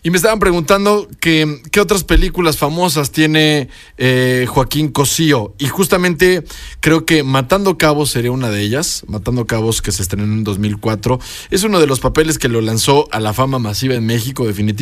Y me estaban preguntando qué otras películas famosas tiene Joaquín Cosío. Y justamente creo que Matando Cabos sería una de ellas. Matando Cabos, que se estrenó en 2004. Es uno de los papeles que lo lanzó a la fama masiva en México, definitivamente.